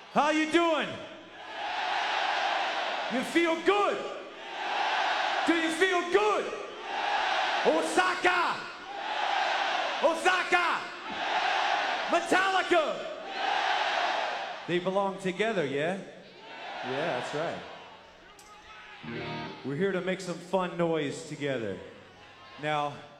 How you doing? You feel good? Do you feel good? Osaka! Osaka! Metallica! They belong together, yeah? Yeah, that's right. We're here to make some fun noise together. Now,